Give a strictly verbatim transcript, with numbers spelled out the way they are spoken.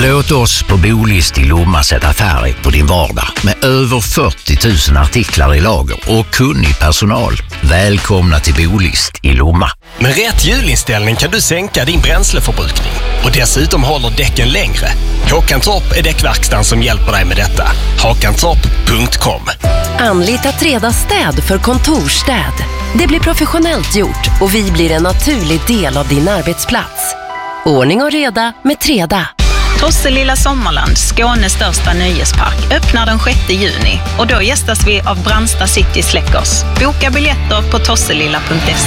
Låt oss på Bolist i Lomma sätta färg på din vardag med över fyrtio tusen artiklar i lager och kunnig personal. Välkomna till Bolist i Lomma. Med rätt hjulinställning kan du sänka din bränsleförbrukning och dessutom håller däcken längre. Håkantorp är däckverkstan som hjälper dig med detta. hakantorp punkt com. Anlita Treda städ för kontorstäd. Det blir professionellt gjort och vi blir en naturlig del av din arbetsplats. Ordning och reda med Treda. Tosselilla Sommarland, Skånes största nöjespark, öppnar den sjätte juni och då gästas vi av Brandsta City Släckers. Boka biljetter på tosselilla punkt se.